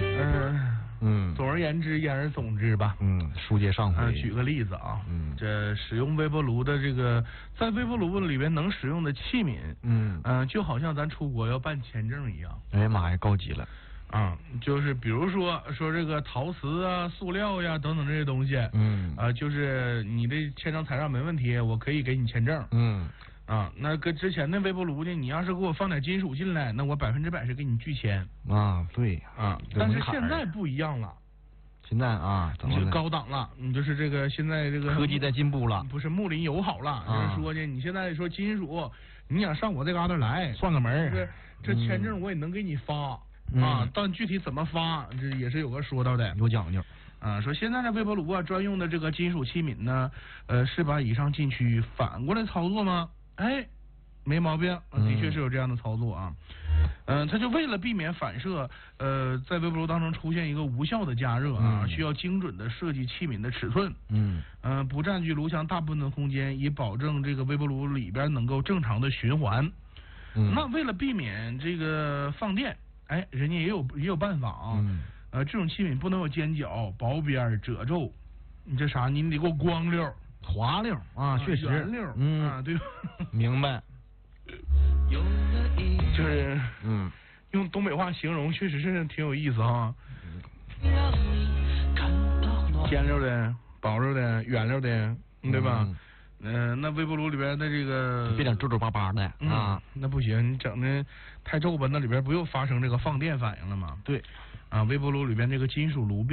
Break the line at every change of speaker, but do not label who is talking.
总而言之，言而总之吧。
书接上回。
举个例子啊，这使用微波炉的这个，在微波炉里边能使用的器皿，就好像咱出国要办签证一样。
哎呀妈呀，高级了。
就是比如说这个陶瓷啊、塑料呀等等这些东西，就是你的签证材料没问题，我可以给你签证。那跟之前的微波炉呢，你要是给我放点金属进来，那我100%是给你拒签。
对
但是现在不一样了。
现在怎么了？
你就高档了，你就是这个现在这个
科技在进步了，
不是睦邻友好了。就是说呢，你现在说金属，你想上我这嘎达来
串个门，
这签证我也能给你发但具体怎么发，这也是有个说道的，
有讲究。
说现在的微波炉专用的这个金属器皿呢，是把以上禁区反过来操作吗？没毛病，的确是有这样的操作啊。它就为了避免反射，在微波炉当中出现一个无效的加热需要精准的设计器皿的尺寸，不占据炉墙大部分的空间，以保证这个微波炉里边能够正常的循环。那为了避免这个放电，人家也有办法这种器皿不能有尖角、薄边、褶皱，你这啥？你得给我光溜、
滑溜确实
圆溜对吧？
明白。
就是用东北话形容确实是挺有意思哈。尖溜的、薄溜的、圆溜的，对吧？那微波炉里边的这个
别整皱皱巴巴的
那不行，你整的太皱吧，那里边不又发生这个放电反应了吗？
对
微波炉里边这个金属炉壁